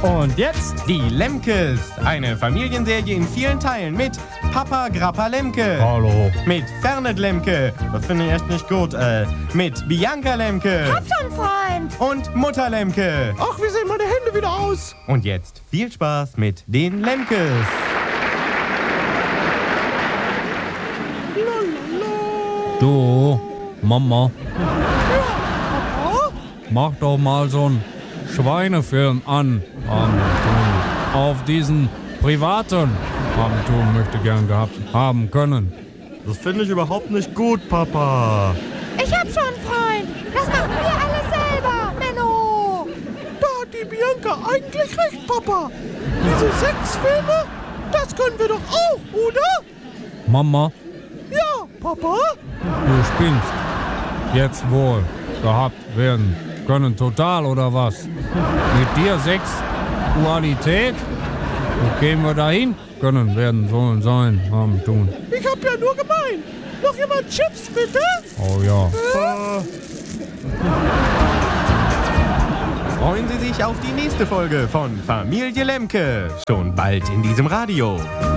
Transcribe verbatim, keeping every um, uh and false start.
Und jetzt die Lemkes. Eine Familienserie in vielen Teilen mit Papa Grappa Lemke. Hallo. Mit Fernet Lemke. Das finde ich echt nicht gut. Äh, mit Bianca Lemke. Hab schon, Freund. Und Mutter Lemke. Ach, wie sehen meine Hände wieder aus? Und jetzt viel Spaß mit den Lemkes. Du, Mama. Mach doch mal so einen Schweinefilm an. Um, auf diesen privaten Abenteuer möchte gern gehabt haben können. Das finde ich überhaupt nicht gut, Papa. Ich hab schon einen Freund. Das machen wir alles selber, Menno. Da hat die Bianca eigentlich recht, Papa. Diese sechs Filme, das können wir doch auch, oder? Mama. Ja, Papa. Du spinnst. Jetzt wohl gehabt werden können total, oder was? Mit dir sechs Dualität? Wo gehen wir dahin? Können, werden, sollen, sein, haben, tun. Ich hab ja nur gemeint. Noch jemand Chips, bitte? Oh ja. Äh. Freuen Sie sich auf die nächste Folge von Familie Lemke. Schon bald in diesem Radio.